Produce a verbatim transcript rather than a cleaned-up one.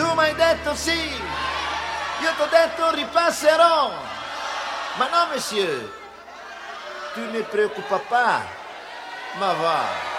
Tu mi hai detto sì, io ti ho detto ripasserò. Ma no, monsieur, tu ne preoccupa pas. Ma va.